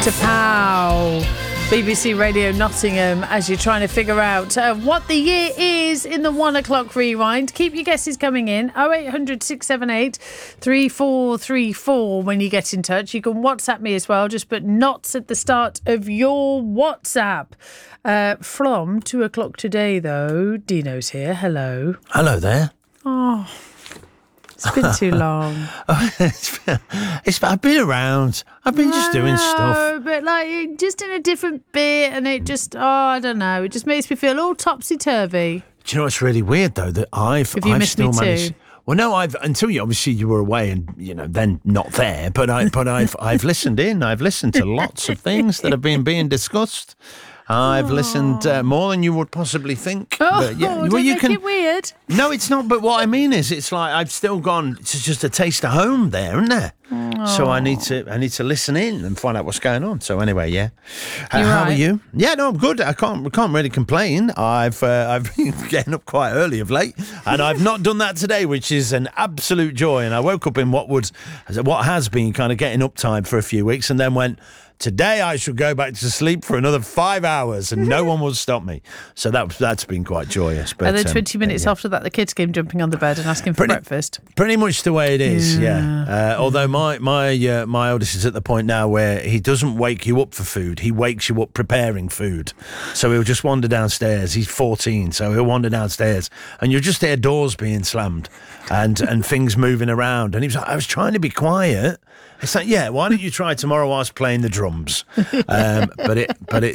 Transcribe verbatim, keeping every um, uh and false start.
To Pow, B B C Radio Nottingham, as you're trying to figure out uh, what the year is in the one o'clock rewind. Keep your guesses coming in. oh eight hundred, six seven eight, three four three four when you get in touch. You can WhatsApp me as well. Just put knots at the start of your WhatsApp. Uh, from two o'clock today, though, Dino's here. Hello. Hello there. Oh, it's been too long. it's been, it's, I've been around. I've been just doing stuff. No, but like just in a different bit, and it just, oh, I don't know. It just makes me feel all topsy-turvy. Do you know what's really weird, though? That I've, Have you I've missed still me too? managed... Well, no, I've until you obviously you were away and, you know, then not there. But, I, but I've I've listened in. I've listened to lots of things that have been being discussed. I've oh. listened uh, more than you would possibly think. Oh, but yeah, don't well, you make can, it weird. No, it's not. But what I mean is, it's like I've still gone. It's just a taste of home there, isn't there? Oh. So I need to I need to listen in and find out what's going on. So anyway, yeah. Uh, how right. are you? Yeah, no, I'm good. I can't I can't really complain. I've uh, I've been getting up quite early of late, and I've not done that today, which is an absolute joy. And I woke up in what would what has been kind of getting up time for a few weeks, and then went. Today I shall go back to sleep for another five hours and no one will stop me. So that, that's been quite joyous. But, and then twenty um, minutes yeah. after that, the kids came jumping on the bed and asking for pretty, breakfast. Pretty much the way it is, yeah. yeah. Uh, although my my uh, my oldest is at the point now where he doesn't wake you up for food. He wakes you up preparing food. So he'll just wander downstairs. He's fourteen, so he'll wander downstairs and you'll just hear doors being slammed and, and things moving around. And he was like, I was trying to be quiet. It's like, yeah, why don't you try tomorrow whilst playing the drums? Um, but it, but it,